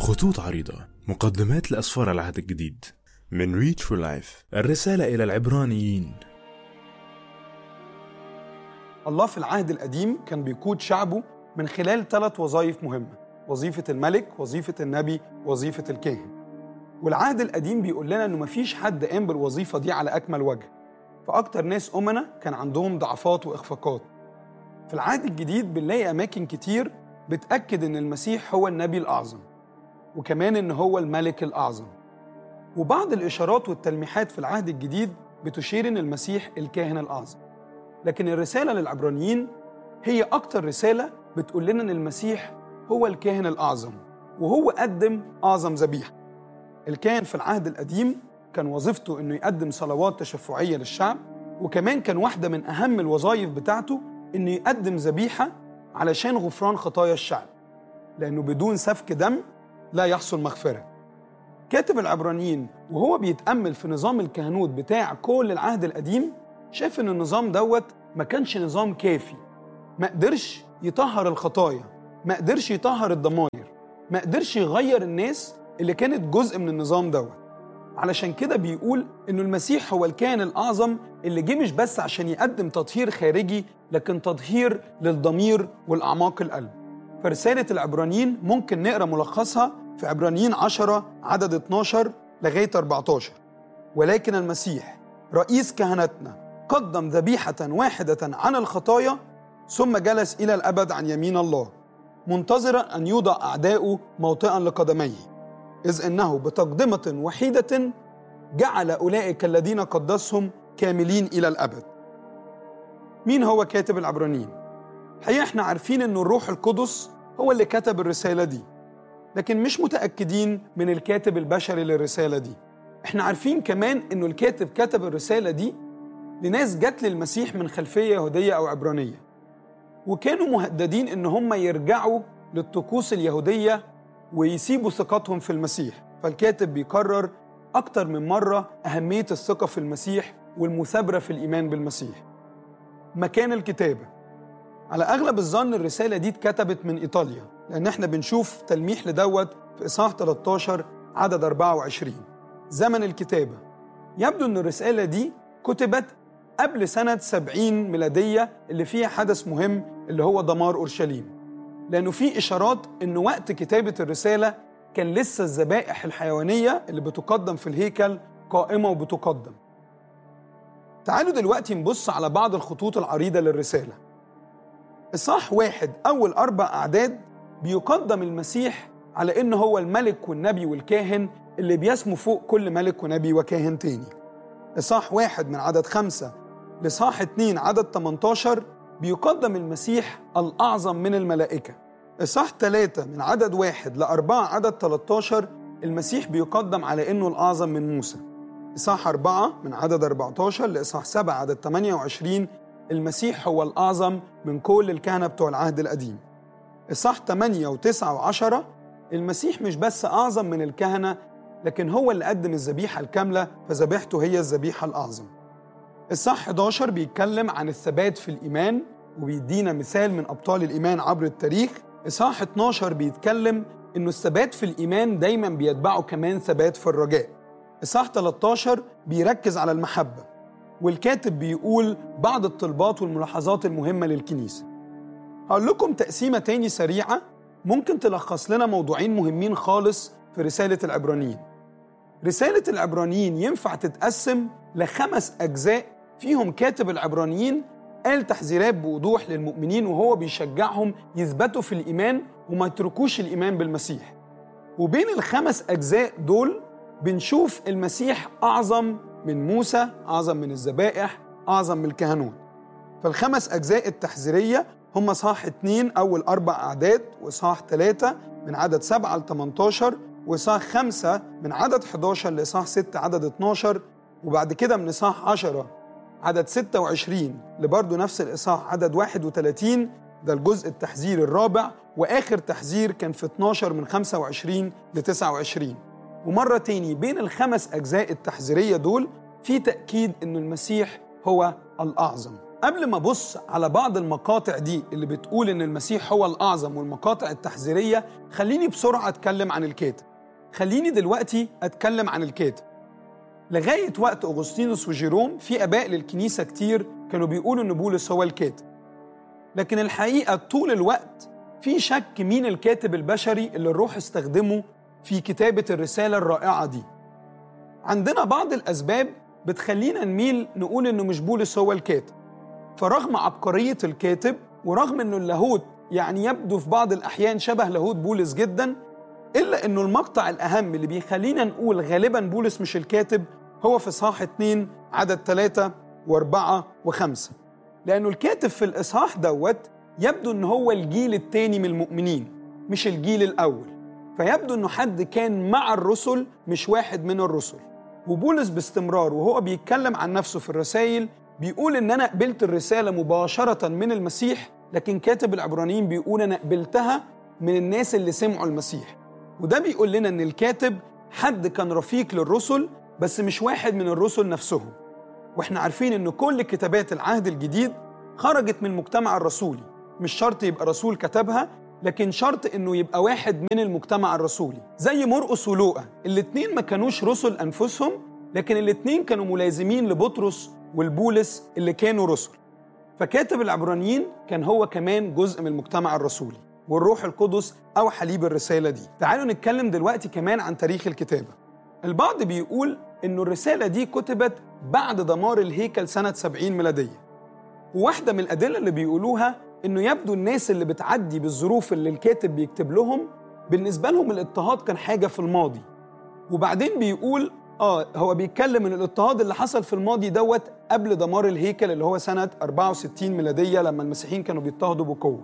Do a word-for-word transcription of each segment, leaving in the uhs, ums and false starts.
خطوط عريضة، مقدمات لأسفار العهد الجديد من Reach for Life. الرسالة إلى العبرانيين. الله في العهد القديم كان بيقود شعبه من خلال ثلاث وظائف مهمة: وظيفة الملك، وظيفة النبي، وظيفة الكاهن. والعهد القديم بيقول لنا إنه مفيش حد قام بالوظيفة دي على أكمل وجه، فأكتر ناس أمنا كان عندهم ضعفات وإخفاقات. في العهد الجديد بنلاقي أماكن كتير بتأكد إن المسيح هو النبي الأعظم، وكمان إن هو الملك الأعظم. وبعض الإشارات والتلميحات في العهد الجديد بتشير إن المسيح الكاهن الأعظم. لكن الرسالة للعبرانيين هي أكتر رسالة بتقول لنا إن المسيح هو الكاهن الأعظم، وهو قدم أعظم ذبيحة. الكاهن في العهد القديم كان وظيفته إنه يقدم صلوات تشفعية للشعب، وكمان كان واحدة من أهم الوظائف بتاعته إنه يقدم ذبيحة علشان غفران خطايا الشعب، لأنه بدون سفك دم لا يحصل مغفرة. كاتب العبرانيين وهو بيتأمل في نظام الكهنوت بتاع كل العهد القديم شاف إن النظام دوت ما كانش نظام كافي، ما قدرش يطهر الخطايا، ما قدرش يطهر الضمائر، ما قدرش يغير الناس اللي كانت جزء من النظام دوت. علشان كده بيقول إنه المسيح هو الكاهن الأعظم اللي جه مش بس عشان يقدم تطهير خارجي، لكن تطهير للضمير والأعماق القلب. فرسالة العبرانيين ممكن نقرأ ملخصها في عبرانيين عشرة عدد اتناشر لغاية أربعتاشر: ولكن المسيح رئيس كهنتنا قدم ذبيحة واحدة عن الخطايا، ثم جلس إلى الأبد عن يمين الله، منتظرا أن يوضع أعداؤه موطئا لقدميه، إذ إنه بتقدمة وحيدة جعل أولئك الذين قدسهم كاملين إلى الأبد. مين هو كاتب العبرانيين؟ الحقيقة احنا عارفين إنه الروح القدس هو اللي كتب الرسالة دي، لكن مش متأكدين من الكاتب البشري للرسالة دي. احنا عارفين كمان إنه الكاتب كتب الرسالة دي لناس جت للمسيح من خلفية يهودية أو عبرانية، وكانوا مهددين إن هم يرجعوا للطقوس اليهودية ويسيبوا ثقتهم في المسيح. فالكاتب بيكرر أكتر من مرة أهمية الثقة في المسيح والمثابرة في الإيمان بالمسيح. مكان الكتابة: على أغلب الظن الرسالة دي اتكتبت من إيطاليا، لأن احنا بنشوف تلميح لدوت في إصحاح ثلاثة عشر عدد أربعة وعشرين. زمن الكتابة: يبدو أن الرسالة دي كتبت قبل سنة سبعين ميلادية، اللي فيها حدث مهم اللي هو دمار أورشليم، لأنه في إشارات أنه وقت كتابة الرسالة كان لسه الذبائح الحيوانية اللي بتقدم في الهيكل قائمة وبتقدم. تعالوا دلوقتي نبص على بعض الخطوط العريضة للرسالة. إصحاح واحد أول أربع أعداد بيقدم المسيح على إنه هو الملك والنبي والكاهن اللي بيسمو فوق كل ملك ونبي وكاهن تاني. إصحاح واحد من عدد خمسة لإصحاح اتنين عدد تمنتاشر بيقدم المسيح الأعظم من الملائكة. إصحاح ثلاثة من عدد واحد لأربعة عدد تلتاشر المسيح بيقدم على إنه الأعظم من موسى. إصحاح أربعة من عدد أربعتاشر لإصحاح سبعة عدد ثمانية وعشرين المسيح هو الأعظم من كل الكهنة بتوع العهد القديم. إصحاح ثمانية وتسعة وعشرة المسيح مش بس أعظم من الكهنة، لكن هو اللي قدم الذبيحة الكاملة، فذبيحته هي الذبيحة الأعظم. إصحاح حداشر بيتكلم عن الثبات في الإيمان وبيدينا مثال من أبطال الإيمان عبر التاريخ. إصحاح اتناشر بيتكلم إنه الثبات في الإيمان دايما بيتبعه كمان ثبات في الرجاء. إصحاح تلتاشر بيركز على المحبة، والكاتب بيقول بعض الطلبات والملاحظات المهمة للكنيسة. هقول لكم تقسيمة تاني سريعة ممكن تلخص لنا موضوعين مهمين خالص في رسالة العبرانيين. رسالة العبرانيين ينفع تتقسم لخمس أجزاء فيهم كاتب العبرانيين قال تحذيرات بوضوح للمؤمنين وهو بيشجعهم يثبتوا في الإيمان وما يتركوش الإيمان بالمسيح. وبين الخمس أجزاء دول بنشوف المسيح أعظم من موسى، أعظم من الذبائح، أعظم من الكهنوت. فالخمس أجزاء التحذيرية هم إصحاح اتنين أول أربع أعداد، وإصحاح ثلاثة من عدد سبعة ل تمنتاشر، وإصحاح خمسة من عدد حداشر لإصحاح ستة عدد اتناشر، وبعد كده من إصحاح عشرة عدد ستة وعشرين لبرضه نفس الإصحاح عدد واحد وثلاثين، ده الجزء التحذير الرابع، وآخر تحذير كان في اتناشر من خمسة وعشرين ل تسعة وعشرين. ومرة تاني بين الخمس أجزاء التحذيرية دول في تأكيد إن المسيح هو الأعظم. قبل ما أبص على بعض المقاطع دي اللي بتقول إن المسيح هو الأعظم والمقاطع التحذيرية، خليني بسرعة أتكلم عن الكاتب. خليني دلوقتي أتكلم عن الكاتب. لغاية وقت أغسطينوس وجيروم في آباء للكنيسة كتير كانوا بيقولوا إن بولس هو الكاتب، لكن الحقيقة طول الوقت في شك مين الكاتب البشري اللي الروح استخدمه في كتابة الرسالة الرائعة دي. عندنا بعض الأسباب بتخلينا نميل نقول إنه مش بولس هو الكاتب. فرغم عبقرية الكاتب ورغم إنه اللاهوت يعني يبدو في بعض الأحيان شبه لاهوت بولس جداً، إلا إنه المقطع الأهم اللي بيخلينا نقول غالباً بولس مش الكاتب هو في إصحاح اتنين عدد ثلاثة واربعة وخمسة، لأنه الكاتب في الإصحاح دوت يبدو إنه هو الجيل التاني من المؤمنين مش الجيل الأول، فيبدو إنه حد كان مع الرسل مش واحد من الرسل. وبولس باستمرار وهو بيتكلم عن نفسه في الرسائل بيقول إن أنا قبلت الرسالة مباشرة من المسيح، لكن كاتب العبرانيين بيقول أنا قبلتها من الناس اللي سمعوا المسيح. وده بيقول لنا إن الكاتب حد كان رفيق للرسل بس مش واحد من الرسل نفسهم. وإحنا عارفين إن كل كتابات العهد الجديد خرجت من المجتمع الرسولي، مش شرط يبقى رسول كتبها، لكن شرط إنه يبقى واحد من المجتمع الرسولي. زي مرقس ولوقا، الاتنين ما كانوش رسل أنفسهم، لكن الاتنين كانوا ملازمين لبطرس والبولس اللي كانوا رسل. فكاتب العبرانيين كان هو كمان جزء من المجتمع الرسولي، والروح القدس أوحى ليه بالرسالة دي. تعالوا نتكلم دلوقتي كمان عن تاريخ الكتابة. البعض بيقول إنه الرسالة دي كتبت بعد دمار الهيكل سنة سبعين ميلادية، وواحدة من الأدلة اللي بيقولوها إنه يبدو الناس اللي بتعدي بالظروف اللي الكاتب بيكتب لهم بالنسبة لهم الاضطهاد كان حاجة في الماضي، وبعدين بيقول آه هو بيتكلم إن الاضطهاد اللي حصل في الماضي دوت قبل دمار الهيكل اللي هو سنة أربعة وستين ميلادية لما المسيحيين كانوا بيضطهدوا بقوة.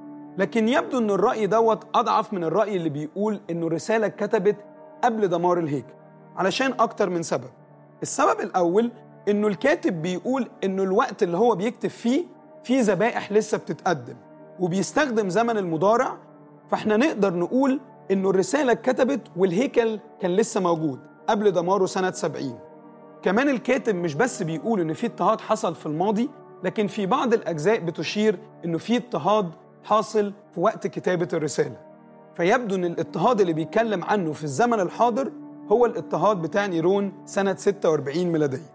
لكن يبدو إن الرأي دوت أضعف من الرأي اللي بيقول إنه الرسالة اتكتبت قبل دمار الهيكل، علشان أكتر من سبب. السبب الأول إنه الكاتب بيقول إنه الوقت اللي هو بيكتب فيه فيه ذبائح لسه بتتقدم وبيستخدم زمن المضارع، فإحنا نقدر نقول إنه الرسالة اتكتبت والهيكل كان لسه موجود قبل دماره سنة سبعين. كمان الكاتب مش بس بيقول إن في اضطهاد حصل في الماضي، لكن في بعض الأجزاء بتشير إنه في اضطهاد حاصل في وقت كتابة الرسالة. فيبدو إن الاضطهاد اللي بيتكلم عنه في الزمن الحاضر هو الاضطهاد بتاع نيرون سنة ستة وأربعين ميلادية.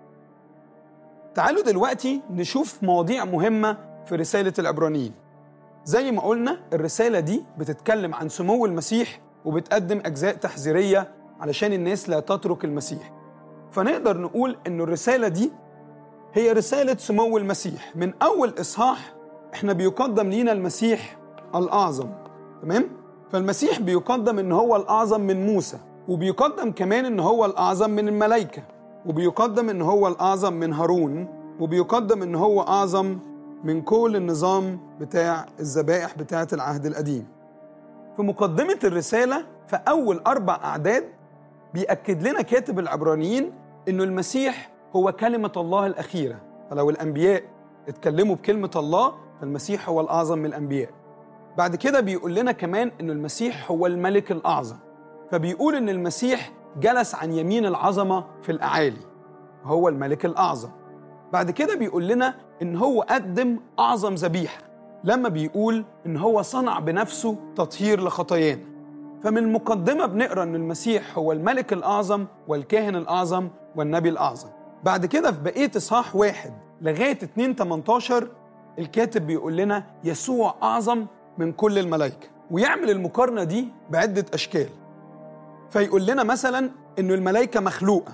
تعالوا دلوقتي نشوف مواضيع مهمة في رسالة العبرانيين. زي ما قلنا الرسالة دي بتتكلم عن سمو المسيح وبتقدم أجزاء تحذيرية علشان الناس لا تترك المسيح. فنقدر نقول إن الرسالة دي هي رسالة سمو المسيح. من أول إصحاح إحنا بيقدم لينا المسيح الأعظم، تمام؟ فالمسيح بيقدم إن هو الأعظم من موسى، وبيقدم كمان إن هو الأعظم من الملائكة، وبيقدم إن هو الأعظم من هارون، وبيقدم إن هو أعظم من كل النظام بتاع الذبائح بتاعة العهد القديم. في مقدمة الرسالة في أول أربع أعداد بيأكد لنا كاتب العبرانيين إنه المسيح هو كلمة الله الأخيرة. فلو الأنبياء اتكلموا بكلمة الله فالمسيح هو الأعظم من الأنبياء. بعد كده بيقول لنا كمان إنه المسيح هو الملك الأعظم، فبيقول إن المسيح جلس عن يمين العظمة في الأعالي، هو الملك الأعظم. بعد كده بيقول لنا إن هو قدم أعظم ذبيحة لما بيقول إن هو صنع بنفسه تطهير لخطايانا. فمن المقدمة بنقرأ إن المسيح هو الملك الأعظم والكاهن الأعظم والنبي الأعظم. بعد كده في بقية إصحاح واحد لغاية اتنين تمنتاشر الكاتب بيقول لنا يسوع أعظم من كل الملائكة، ويعمل المقارنة دي بعدة أشكال. فيقول لنا مثلا إنه الملائكة مخلوقة،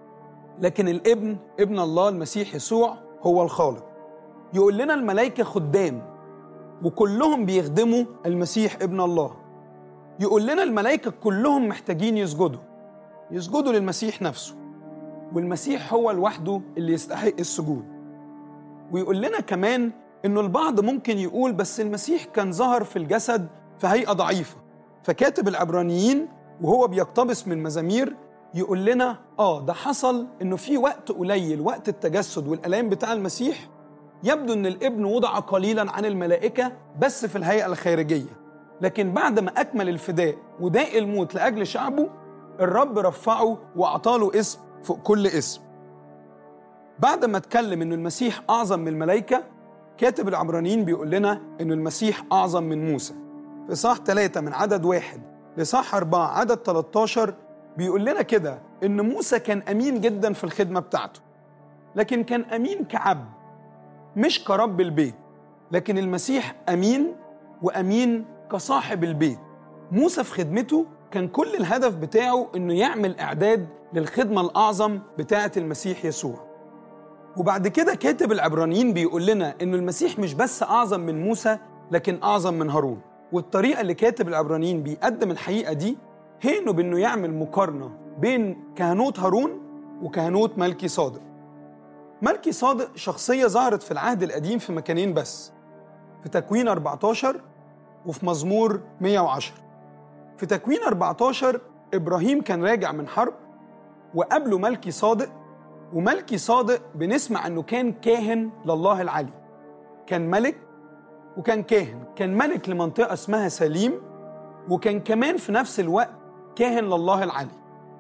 لكن الابن ابن الله المسيح يسوع هو الخالق. يقول لنا الملائكة خدام وكلهم بيخدموا المسيح ابن الله. يقول لنا الملائكة كلهم محتاجين يسجدوا يسجدوا للمسيح نفسه، والمسيح هو لوحده اللي يستحق السجود. ويقول لنا كمان إنه البعض ممكن يقول بس المسيح كان ظهر في الجسد في هيئة ضعيفة. فكاتب العبرانيين وهو بيقتبس من مزامير يقول لنا آه ده حصل إنه في وقت قليل، وقت التجسد والآلام بتاع المسيح، يبدو إن الابن وضع قليلا عن الملائكة بس في الهيئة الخارجية، لكن بعد ما أكمل الفداء وداء الموت لأجل شعبه الرب رفعه وأعطاله اسم فوق كل اسم. بعد ما اتكلم إنه المسيح أعظم من الملائكة كاتب العبرانيين بيقول لنا إنه المسيح أعظم من موسى. في إصحاح ثلاثة من عدد واحد لإصحاح أربعة عدد ثلاثة عشر بيقول لنا كده إن موسى كان أمين جدا في الخدمة بتاعته، لكن كان أمين كعبد مش كرب البيت. لكن المسيح أمين وأمين كصاحب البيت. موسى في خدمته كان كل الهدف بتاعه إنه يعمل إعداد للخدمة الأعظم بتاعة المسيح يسوع. وبعد كده كاتب العبرانيين بيقول لنا إنه المسيح مش بس أعظم من موسى، لكن أعظم من هارون. والطريقة اللي كاتب العبرانيين بيقدم الحقيقة دي هي إنه بإنه يعمل مقارنة بين كهنوت هارون وكهنوت ملكي صادق. ملكي صادق شخصية ظهرت في العهد القديم في مكانين بس، في تكوين أربعة عشر وفي مزمور مئة وعشرة. في تكوين أربعة عشر إبراهيم كان راجع من حرب وقابله ملكي صادق، وملكي صادق بنسمع أنه كان كاهن لله العلي، كان ملك وكان كاهن. كان ملك لمنطقة اسمها سليم، وكان كمان في نفس الوقت كاهن لله العلي.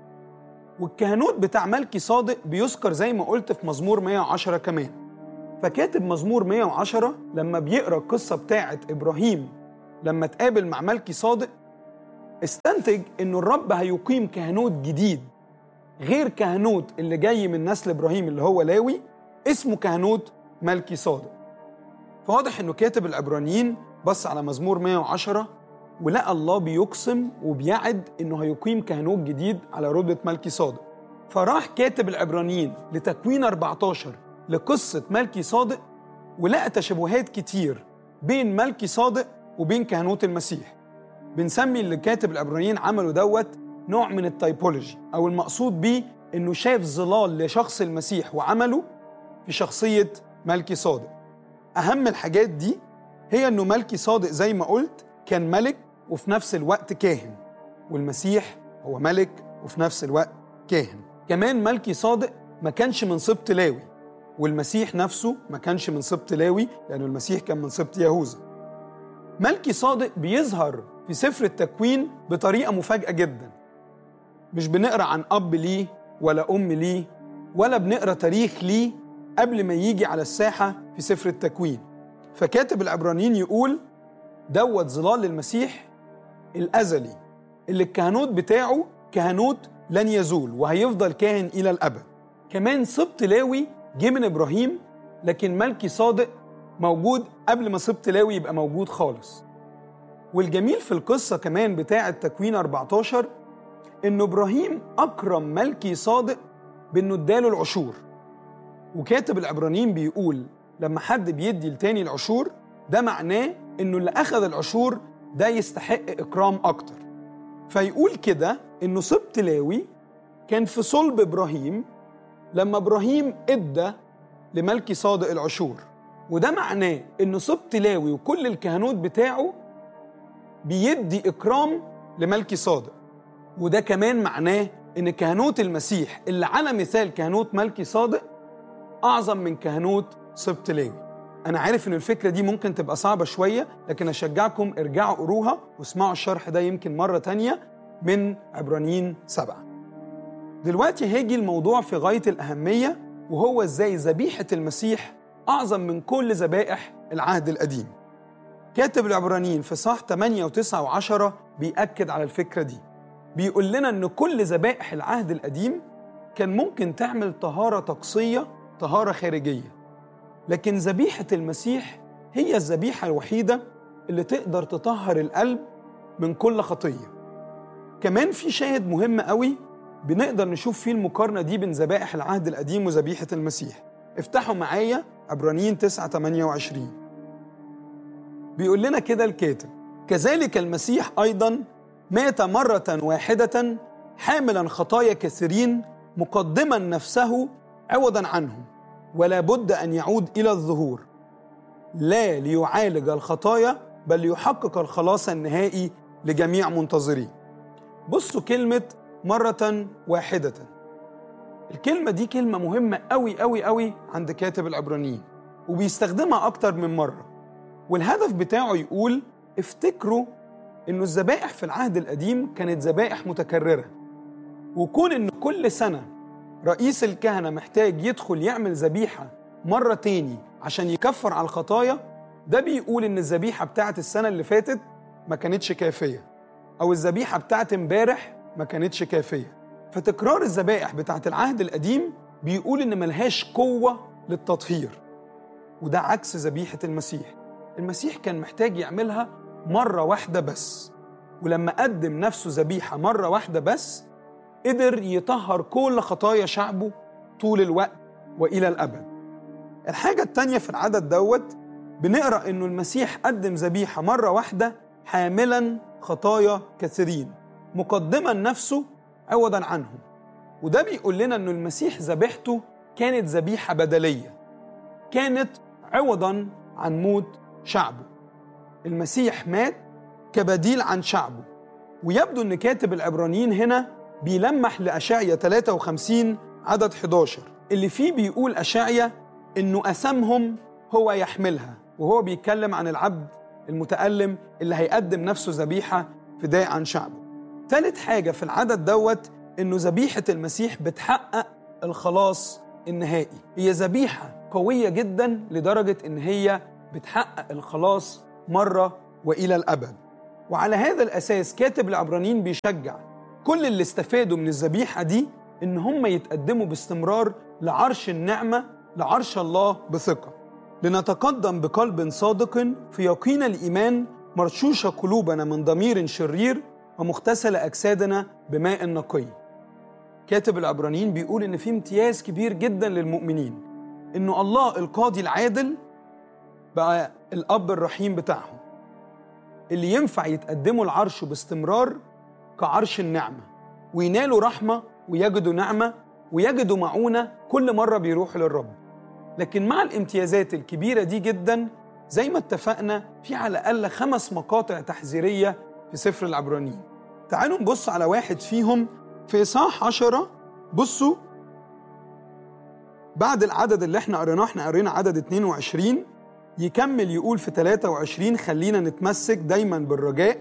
والكهنوت بتاع ملكي صادق بيذكر زي ما قلت في مزمور مئة وعشرة كمان. فكاتب مزمور مئة وعشرة لما بيقرأ القصة بتاعة إبراهيم لما تقابل مع ملكي صادق استنتج إنه الرب هيقيم كهنوت جديد غير كهنوت اللي جاي من نسل إبراهيم اللي هو لاوي، اسمه كهنوت ملكي صادق. فواضح إنه كاتب العبرانيين بص على مزمور مئة وعشرة ولقى الله بيقسم وبيعد إنه هيقيم كهنوت جديد على رتبة ملكي صادق. فراح كاتب العبرانيين لتكوين أربعة عشر لقصة ملكي صادق ولقى تشابهات كتير بين ملكي صادق وبين كهنوت المسيح. بنسمي اللي كاتب العبرانيين عمله دوت نوع من التايبولوجي، أو المقصود بيه إنه شاف ظلال لشخص المسيح وعمله في شخصية ملكي صادق. أهم الحاجات دي هي إنه ملكي صادق زي ما قلت كان ملك وفي نفس الوقت كاهن، والمسيح هو ملك وفي نفس الوقت كاهن. كمان ملكي صادق ما كانش من سبط لاوي، والمسيح نفسه ما كانش من سبط لاوي لأنه المسيح كان من سبط يهوذا. ملكي صادق بيظهر في سفر التكوين بطريقة مفاجئة جدا. مش بنقرأ عن أب ليه ولا أم ليه ولا بنقرأ تاريخ ليه قبل ما يجي على الساحة في سفر التكوين. فكاتب العبرانيين يقول دوت ظلال المسيح الأزلي اللي الكهنوت بتاعه كهنوت لن يزول وهيفضل كاهن إلى الأبد. كمان سبط لاوي جه من إبراهيم، لكن ملكي صادق موجود قبل ما سبط لاوي يبقى موجود خالص. والجميل في القصة كمان بتاعة تكوين أربعة عشر إنه إبراهيم أكرم ملكي صادق بإنه اداله العشور. وكاتب العبرانيين بيقول لما حد بيدي لتاني العشور ده معناه إنه اللي أخذ العشور ده يستحق إكرام أكتر. فيقول كده إنه سبط لاوي كان في صلب إبراهيم لما إبراهيم إدى لملكي صادق العشور، وده معناه إنه سبط لاوي وكل الكهنوت بتاعه بيدي إكرام لملكي صادق. وده كمان معناه إن كهنوت المسيح اللي على مثال كهنوت ملكي صادق أعظم من كهنوت سبط لاوي. أنا عارف إن الفكرة دي ممكن تبقى صعبة شوية، لكن أشجعكم ارجعوا قروها واسمعوا الشرح ده يمكن مرة تانية من عبرانيين سبعة. دلوقتي هيجي الموضوع في غاية الأهمية، وهو إزاي ذبيحة المسيح أعظم من كل ذبائح العهد القديم. كاتب العبرانيين في صح ثمانية وتسعة وعشرة بيأكد على الفكرة دي. بيقول لنا إن كل ذبائح العهد القديم كان ممكن تعمل طهارة طقسية، طهارة خارجية، لكن ذبيحة المسيح هي الذبيحة الوحيدة اللي تقدر تطهر القلب من كل خطية. كمان في شاهد مهم قوي بنقدر نشوف فيه المقارنة دي بين ذبائح العهد القديم وذبيحة المسيح. افتحوا معايا عبرانيين تسعة ثمانية وعشرين. بيقول لنا كده الكاتب: كذلك المسيح أيضا مات مرة واحدة حاملا خطايا كثيرين مقدما نفسه عوضا عنهم، ولا بد أن يعود إلى الظهور، لا ليعالج الخطايا بل يحقق الخلاص النهائي لجميع منتظرين. بصوا كلمة مرة واحدة، الكلمة دي كلمة مهمة قوي قوي قوي عند كاتب العبرانيين، وبيستخدمها أكتر من مرة. والهدف بتاعه يقول افتكروا إنه الذبائح في العهد القديم كانت ذبائح متكررة، وكون إن كل سنة رئيس الكهنة محتاج يدخل يعمل ذبيحة مرة تاني عشان يكفر على الخطايا، ده بيقول إن الذبيحة بتاعت السنة اللي فاتت ما كانتش كافية، أو الذبيحة بتاعت امبارح ما كانتش كافية. فتكرار الذبائح بتاعت العهد القديم بيقول إن ملهاش قوة للتطهير، وده عكس ذبيحة المسيح. المسيح كان محتاج يعملها مرة واحدة بس، ولما قدم نفسه ذبيحة مرة واحدة بس قدر يطهر كل خطايا شعبه طول الوقت وإلى الأبد. الحاجة التانية في العدد دوت بنقرأ إنه المسيح قدم ذبيحة مرة واحدة حاملاً خطايا كثيرين، مقدما نفسه عوضاً عنهم. وده بيقول لنا إنه المسيح ذبيحته كانت ذبيحة بدلية، كانت عوضاً عن موت شعبه. المسيح مات كبديل عن شعبه. ويبدو إن كاتب العبرانيين هنا بيلمح لأشعيا ثلاثة وخمسين عدد إحدى عشر، اللي فيه بيقول أشعيا إنه أثامهم هو يحملها، وهو بيتكلم عن العبد المتألم اللي هيقدم نفسه ذبيحة فداء عن شعبه. ثالث حاجة في العدد دوت إنه ذبيحة المسيح بتحقق الخلاص النهائي. هي ذبيحة قوية جدا لدرجة إن هي بتحقق الخلاص مرة وإلى الأبد. وعلى هذا الأساس كاتب العبرانيين بيشجع كل اللي استفادوا من الذبيحة دي إن هم يتقدموا باستمرار لعرش النعمة، لعرش الله بثقة، لنتقدم بقلب صادق في يقين الإيمان، مرشوشة قلوبنا من ضمير شرير، ومغتسل أجسادنا بماء نقي. كاتب العبرانيين بيقول إن في امتياز كبير جدا للمؤمنين، إنه الله القاضي العادل بقى الأب الرحيم بتاعهم، اللي ينفع يتقدموا العرش باستمرار كعرش النعمة، وينالوا رحمة ويجدوا نعمة ويجدوا معونة كل مرة بيروحوا للرب. لكن مع الامتيازات الكبيرة دي جدا، زي ما اتفقنا في على الأقل خمس مقاطع تحذيرية في سفر العبرانيين. تعالوا نبص على واحد فيهم في إصحاح عشرة. بصوا بعد العدد اللي احنا قريناه، احنا قرينا عدد اثنين وعشرين، يكمل يقول في ثلاثة وعشرين خلينا نتمسك دايما بالرجاء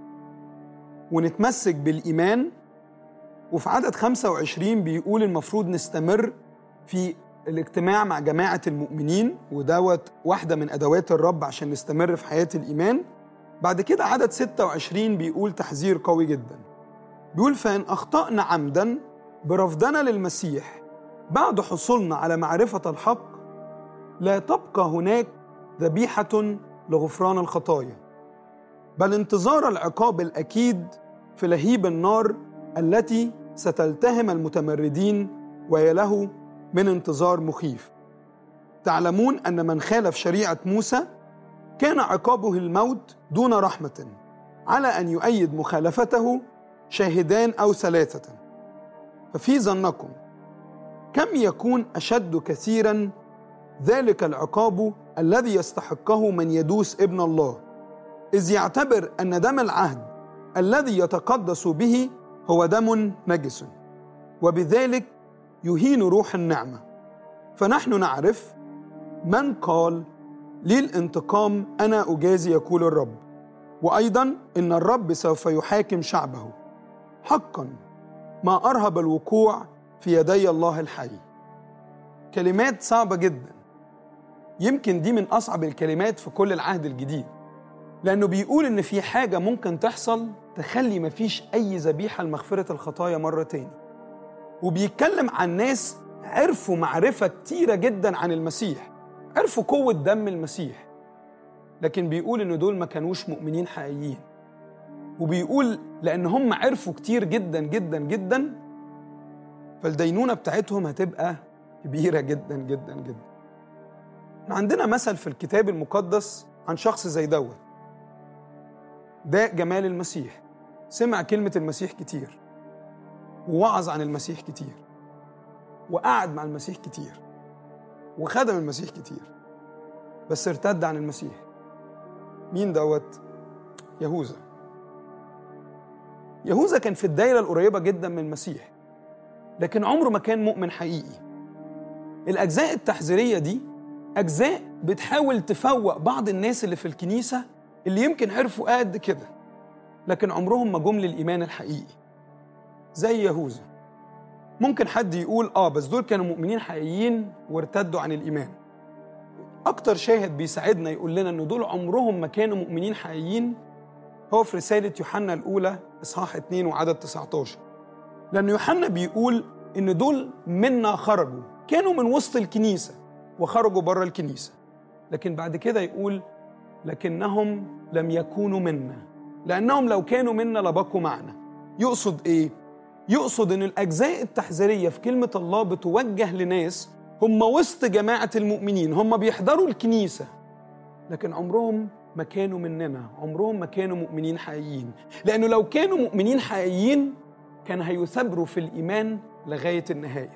ونتمسك بالإيمان. وفي عدد خمسة وعشرين بيقول المفروض نستمر في الاجتماع مع جماعة المؤمنين، ودوت واحدة من أدوات الرب عشان نستمر في حياة الإيمان. بعد كده عدد ستة وعشرين بيقول تحذير قوي جدا، بيقول فإن أخطأنا عمدا برفضنا للمسيح بعد حصولنا على معرفة الحق، لا تبقى هناك ذبيحة لغفران الخطايا، بل انتظار العقاب الأكيد في لهيب النار التي ستلتهم المتمردين، وهي له من انتظار مخيف. تعلمون أن من خالف شريعة موسى كان عقابه الموت دون رحمة، على أن يؤيد مخالفته شاهدان أو ثلاثة. ففي ظنكم كم يكون أشد كثيرا ذلك العقاب الذي يستحقه من يدوس ابن الله، إذ يعتبر أن دم العهد الذي يتقدس به هو دم نجس، وبذلك يهين روح النعمة. فنحن نعرف من قال لي الانتقام أنا أجازي يقول الرب، وأيضا إن الرب سوف يحاكم شعبه. حقا ما أرهب الوقوع في يدي الله الحي. كلمات صعبة جدا، يمكن دي من أصعب الكلمات في كل العهد الجديد، لأنه بيقول إن في حاجة ممكن تحصل تخلي مفيش أي ذبيحة لمغفرة الخطايا مرة تاني. وبيتكلم عن ناس عرفوا معرفة كتيرة جدا عن المسيح، عرفوا قوة دم المسيح، لكن بيقول إن دول ما كانوش مؤمنين حقيقيين. وبيقول لأن هم عرفوا كتير جدا جدا جدا، فالدينونة بتاعتهم هتبقى كبيرة جدا جدا جدا. عندنا مثل في الكتاب المقدس عن شخص زي دوت، ده جمال المسيح. سمع كلمة المسيح كتير، ووعظ عن المسيح كتير، وقعد مع المسيح كتير، وخدم المسيح كتير، بس ارتد عن المسيح. مين دوت؟ يهوذا. يهوذا كان في الدايرة القريبة جدا من المسيح، لكن عمره ما كان مؤمن حقيقي. الأجزاء التحذيرية دي أجزاء بتحاول تفوق بعض الناس اللي في الكنيسة اللي يمكن عرفوا قد كده، لكن عمرهم ما جم للإيمان الحقيقي زي يهوذا. ممكن حد يقول آه بس دول كانوا مؤمنين حقيقيين وارتدوا عن الإيمان. أكتر شاهد بيساعدنا يقول لنا إن دول عمرهم ما كانوا مؤمنين حقيقيين هو في رسالة يوحنا الأولى إصحاح اتنين وعدد تسعة عشر. لأن يوحنا بيقول إن دول منا خرجوا، كانوا من وسط الكنيسة وخرجوا بره الكنيسة، لكن بعد كده يقول لكنهم لم يكونوا منا، لأنهم لو كانوا منا لبقوا معنا. يقصد إيه؟ يقصد إن الأجزاء التحذيرية في كلمة الله بتوجه لناس هم وسط جماعة المؤمنين، هم بيحضروا الكنيسة، لكن عمرهم ما كانوا مننا، عمرهم ما كانوا مؤمنين حقيقيين. لأنه لو كانوا مؤمنين حقيقيين كان هيثابروا في الإيمان لغاية النهاية.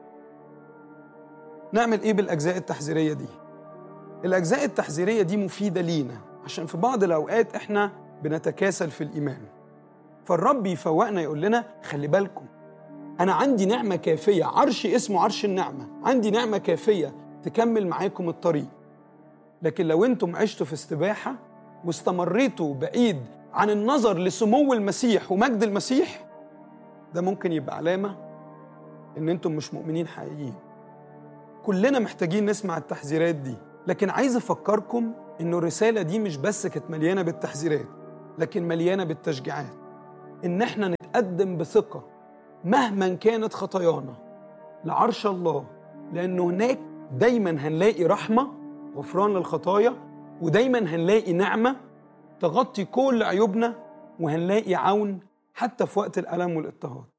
نعمل إيه بالأجزاء التحذيرية دي؟ الأجزاء التحذيرية دي مفيدة لينا عشان في بعض الأوقات إحنا بنتكاسل في الإيمان، فالرب يفوقنا يقول لنا خلي بالكم، أنا عندي نعمة كافية، عرش اسمه عرش النعمة، عندي نعمة كافية تكمل معاكم الطريق. لكن لو أنتم عشتوا في استباحة واستمريتوا بعيد عن النظر لسمو المسيح ومجد المسيح، ده ممكن يبقى علامة إن أنتم مش مؤمنين حقيقيين. كلنا محتاجين نسمع التحذيرات دي، لكن عايز أفكركم إنه الرسالة دي مش بس كانت مليانة بالتحذيرات، لكن مليانة بالتشجيعات، إن إحنا نتقدم بثقة مهما كانت خطايانا لعرش الله، لأنه هناك دايما هنلاقي رحمة غفران للخطايا، ودايما هنلاقي نعمة تغطي كل عيوبنا، وهنلاقي عون حتى في وقت الألم والاضطهاد.